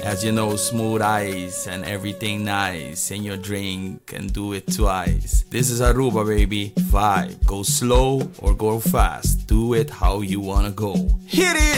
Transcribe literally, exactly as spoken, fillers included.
As you know, smooth eyes and everything nice in your drink and do it twice. This is Aruba, baby. Vibe. Go slow or go fast. Do it how you wanna go. Hit it!